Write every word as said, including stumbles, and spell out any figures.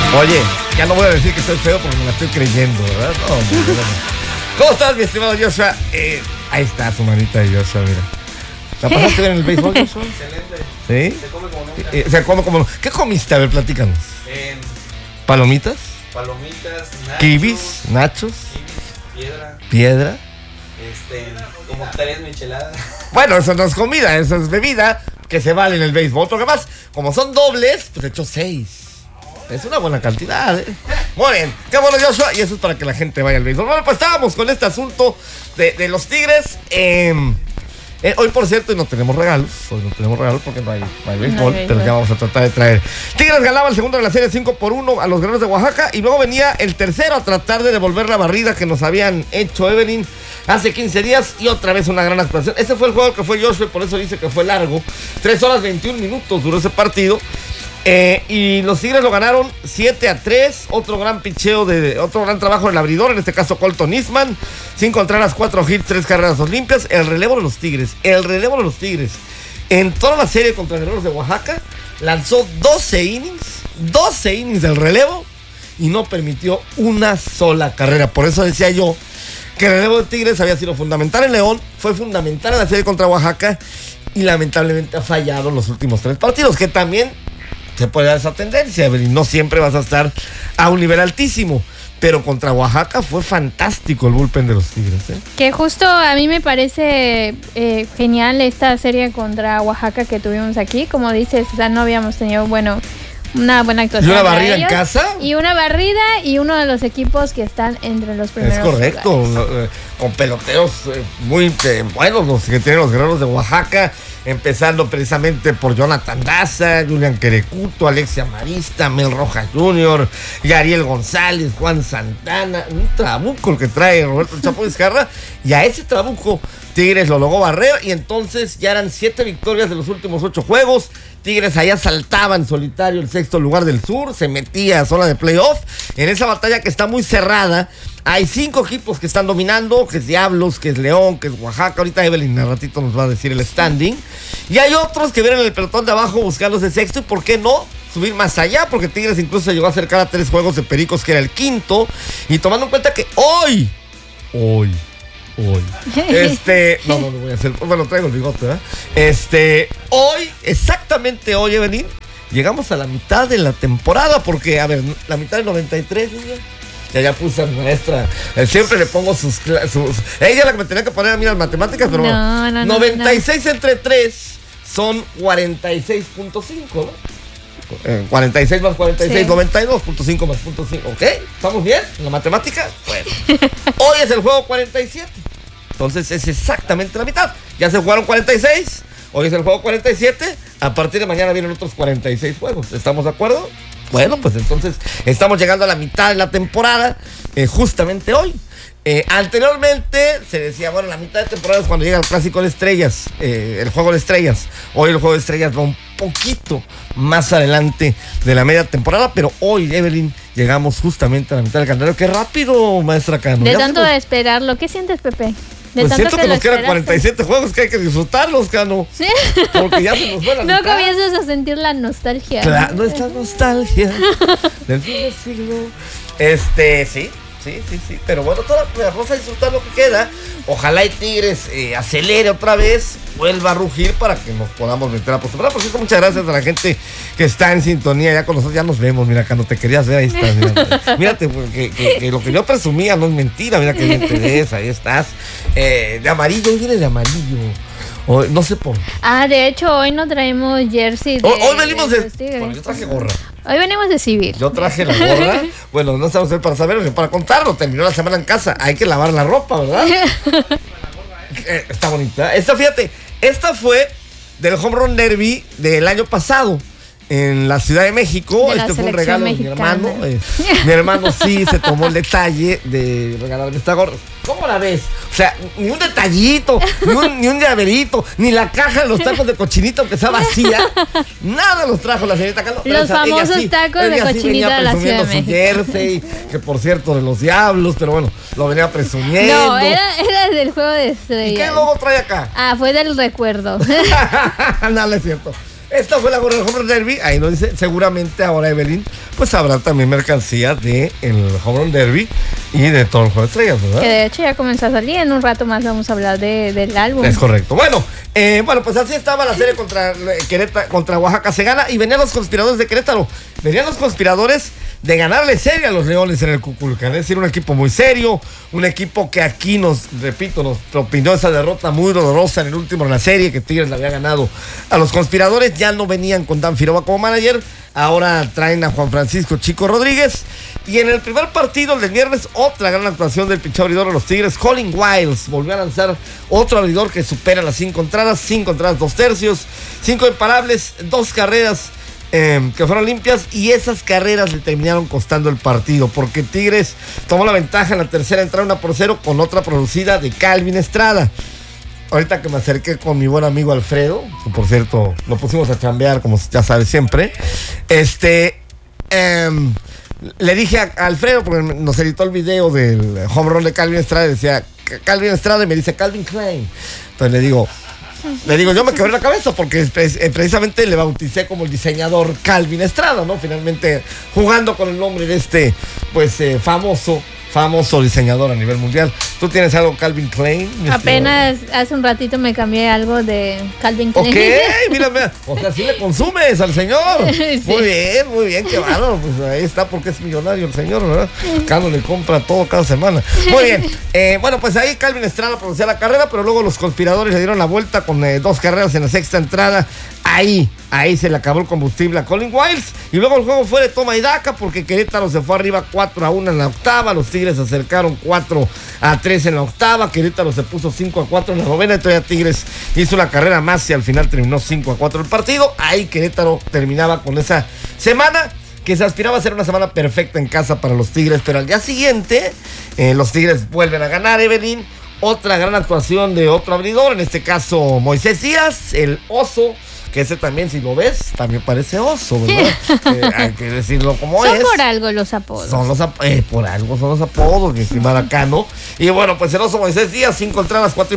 Oye, ya no voy a decir que estoy feo porque me la estoy creyendo, ¿verdad? No, no, no, no. ¿Cómo estás, mi estimado Joshua? Eh, ahí está su manita de Joshua, mira. ¿La pasaste bien en el béisbol, Joshua? Excelente. ¿Sí? Se come como nunca. Eh, se come como... ¿Qué comiste? A ver, platícanos. Eh, ¿Palomitas? palomitas, nachos. ¿Kibis? ¿Nachos? Kibis, piedra. ¿Piedra? Este, como tres micheladas. Bueno, eso no es comida, eso es bebida que se vale en el béisbol. Porque además, como son dobles, pues echó seis. Es una buena cantidad, ¿eh? Muy bien, qué bueno, Joshua. Y eso es para que la gente vaya al béisbol. Bueno, pues estábamos con este asunto de, de los Tigres. Eh, eh, hoy, por cierto, no tenemos regalos. Hoy no tenemos regalos porque no hay, no hay béisbol. No hay pero ya vamos a tratar de traer. Tigres ganaba el segundo de la serie cinco por uno a los Guerreros de Oaxaca. Y luego venía el tercero a tratar de devolver la barrida que nos habían hecho Evelyn hace quince días. Y otra vez una gran actuación. Ese fue el juego que fue Joshua, por eso dice que fue largo. tres horas veintiún minutos duró ese partido. Eh, y los Tigres lo ganaron siete a tres. Otro gran picheo, de otro gran trabajo del abridor, en este caso Colton Eastman. Cinco entradas, cuatro hits, tres carreras, dos limpias. El relevo de los Tigres, el relevo de los Tigres en toda la serie contra Guerreros de Oaxaca lanzó doce innings, doce innings del relevo y no permitió una sola carrera. Por eso decía yo que el relevo de Tigres había sido fundamental en León, fue fundamental en la serie contra Oaxaca y lamentablemente ha fallado en los últimos tres partidos, que también se puede dar esa tendencia, Evelyn. No siempre vas a estar a un nivel altísimo, pero contra Oaxaca fue fantástico el bullpen de los Tigres, ¿eh? Que justo a mí me parece eh, genial esta serie contra Oaxaca que tuvimos aquí. Como dices, o sea, no habíamos tenido, bueno, una buena actuación. ¿Y una barrida en casa? Y una barrida y uno de los equipos que están entre los primeros. Es correcto, lugares. Con peloteros eh, muy eh, buenos los que tienen los Guerreros de Oaxaca. Empezando precisamente por Jonathan Daza, Julián Querecuto, Alexia Marista, Mel Rojas junior, Yariel González, Juan Santana. Un trabuco el que trae Roberto Chapo Vizcarra. Y a ese trabuco Tigres lo logró barrer. Y entonces ya eran siete victorias de los últimos ocho juegos. Tigres allá saltaba en solitario el sexto lugar del sur, se metía a zona de playoff. En esa batalla que está muy cerrada, hay cinco equipos que están dominando, que es Diablos, que es León, que es Oaxaca. Ahorita Evelyn al ratito nos va a decir el standing. Y hay otros que vienen en el pelotón de abajo buscando ese sexto y por qué no subir más allá, porque Tigres incluso se llegó a acercar a tres juegos de Pericos, que era el quinto. Y tomando en cuenta que hoy, hoy, hoy, este, no, no, no voy a hacer, bueno, traigo el bigote, ¿verdad? Este, hoy, exactamente hoy, Evelyn, llegamos a la mitad de la temporada, porque, a ver, la mitad del noventa y tres, niña. Ya, ya puse a mi maestra. Eh, siempre le pongo sus, sus... Ella es la que me tenía que poner a mí las matemáticas, pero no, bueno. no, noventa y seis no. entre tres son cuarenta y seis punto cinco, ¿no? Eh, cuarenta y seis más cuarenta y seis, sí. noventa y dos punto cinco más punto cinco. ¿Ok? ¿Estamos bien en la matemática? Bueno. Hoy es el juego cuarenta y siete. Entonces es exactamente la mitad. Ya se jugaron cuarenta y seis. Hoy es el juego cuarenta y siete. A partir de mañana vienen otros cuarenta y seis juegos. ¿Estamos de acuerdo? Bueno, pues entonces estamos llegando a la mitad de la temporada, eh, justamente hoy. Eh, anteriormente se decía, bueno, la mitad de temporada es cuando llega el clásico de estrellas, eh, el juego de estrellas. Hoy el juego de estrellas va un poquito más adelante de la media temporada, pero hoy, Evelyn, llegamos justamente a la mitad del calendario. ¡Qué rápido, maestra Cano! De tanto de esperarlo. ¿Qué sientes, Pepe? De pues siento que, que nos quedan esperaste. cuarenta y siete juegos que hay que disfrutarlos, Cano. Sí. Porque ya se nos fue la No mitad. comienzas a sentir la nostalgia. Claro, nuestra nostalgia del fin del siglo. Este, sí, sí, sí, sí. Pero bueno, toda, vamos a disfrutar lo que queda. Ojalá y Tigres eh, acelere otra vez, vuelva a rugir para que nos podamos meter a postemporada. Por cierto, muchas gracias a la gente que está en sintonía ya con nosotros. Ya nos vemos, mira, cuando te querías ver, ahí estás. Mírate, mírate que, que, que lo que yo presumía no es mentira. Mira que bien te ves, ahí estás. Eh, de amarillo, hoy viene de amarillo. Hoy, no sé por qué. Ah, de hecho, hoy no traemos jersey de... Hoy, hoy venimos de... de Bueno, yo traje gorra. Hoy venimos de civil. Yo traje la gorra. Bueno, no estamos para saberlo, sino para contarlo. Terminó la semana en casa. Hay que lavar la ropa, ¿verdad? eh, está bonita. Esta, fíjate, esta fue del Home Run Derby del año pasado en la Ciudad de México. De este fue un regalo mexicana. de mi hermano. Eh, mi hermano sí se tomó el detalle de regalarme esta gorra. ¿Cómo la ves? O sea, ni un detallito, ni un, ni un llaverito, ni la caja de los tacos de cochinito que está vacía. Nada los trajo la señorita Cano. Los famosos sí, tacos de sí cochinito de la Ciudad de su México. jersey, que por cierto de los Diablos, pero bueno, lo venía presumiendo. No, era, era del juego de estrellas. ¿Y qué logo trae acá? Ah, fue del recuerdo. No, no es cierto. esta fue la gorra del Home Run Derby. Ahí lo dice. Seguramente ahora, Evelyn, pues habrá también mercancía del Home Run Derby y de todo el Juego de Estrellas, ¿verdad? Que de hecho ya comenzó a salir. En un rato más vamos a hablar de, del álbum. Es correcto. Bueno, eh, bueno, pues así estaba la serie contra, Querétaro, contra Oaxaca. Se gana y venían los conspiradores de Querétaro. Venían los conspiradores de ganarle serie a los Leones en el Cuculcán. Es decir, un equipo muy serio, un equipo que aquí nos, repito, nos propinó esa derrota muy dolorosa en el último de la serie, que Tigres le había ganado a los conspiradores. Ya no venían con Dan Figueroa como manager, ahora traen a Juan Francisco Chico Rodríguez. Y en el primer partido, el del viernes, otra gran actuación del pitcher abridor de los Tigres, Colin Wiles. Volvió a lanzar otro abridor que supera las cinco entradas, cinco entradas, dos tercios, cinco imparables, dos carreras Eh, que fueron limpias, y esas carreras le terminaron costando el partido, porque Tigres tomó la ventaja en la tercera entrada, una por cero, con otra producida de Calvin Estrada. Ahorita que me acerqué con mi buen amigo Alfredo, que por cierto lo pusimos a chambear, como ya sabes siempre, este eh, le dije a, a Alfredo, porque nos editó el video del home run de Calvin Estrada, y decía Calvin Estrada, y me dice Calvin Klein. Entonces le digo Le digo, yo me quebré la cabeza porque precisamente le bauticé como el diseñador Calvin Estrada, ¿no? Finalmente jugando con el nombre de este, pues, eh, famoso, famoso diseñador a nivel mundial. ¿Tú tienes algo Calvin Klein? Apenas hace un ratito me cambié algo de Calvin Klein. Ok, mira, mira. O sea, sí le consumes al señor. Sí. Muy bien, muy bien, qué bárbaro. Pues ahí está, porque es millonario el señor, ¿verdad? Carlos le compra todo cada semana. Muy bien. Eh, bueno, pues ahí Calvin Estrada producía la carrera, pero luego los conspiradores le dieron la vuelta con eh, dos carreras en la sexta entrada. Ahí, ahí se le acabó el combustible a Colin Wiles. Y luego el juego fue de toma y daca, porque Querétaro se fue arriba cuatro a uno en la octava. Los Tigres se acercaron cuatro a tres en la octava. Querétaro se puso cinco a cuatro en la novena. Y todavía Tigres hizo una carrera más y al final terminó cinco a cuatro el partido. Ahí Querétaro terminaba con esa semana, que se aspiraba a ser una semana perfecta en casa para los Tigres. Pero al día siguiente, eh, los Tigres vuelven a ganar, Evelyn. Otra gran actuación de otro abridor, en este caso Moisés Díaz, el oso, que ese también, si lo ves, también parece oso, ¿verdad? eh, hay que decirlo como son es. Son por algo los apodos. Son los ap- eh, por algo son los apodos, mi estimada Cano. Y bueno, pues el oso Moisés Díaz, cinco entradas, cuatro